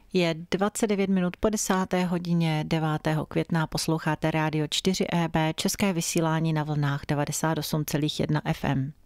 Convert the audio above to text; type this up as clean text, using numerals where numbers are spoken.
Je 29 minut po 10. hodině 9. května, posloucháte Rádio 4EB, české vysílání na vlnách 98,1 FM.